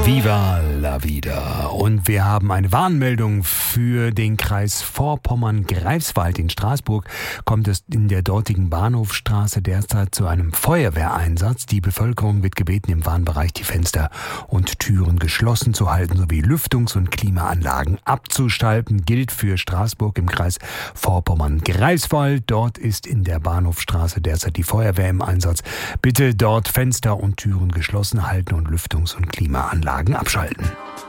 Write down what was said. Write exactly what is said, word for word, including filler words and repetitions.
Viva la vida. Und wir haben eine Warnmeldung für den Kreis Vorpommern-Greifswald. In Straßburg kommt es in der dortigen Bahnhofstraße derzeit zu einem Feuerwehreinsatz. Die Bevölkerung wird gebeten, im Warnbereich die Fenster und Türen geschlossen zu halten sowie Lüftungs- und Klimaanlagen abzuschalten. Gilt für Straßburg im Kreis Vorpommern-Greifswald. Dort ist in der Bahnhofstraße derzeit die Feuerwehr im Einsatz. Bitte dort Fenster und Türen geschlossen halten und Lüftungs- und Klimaanlagen abschalten.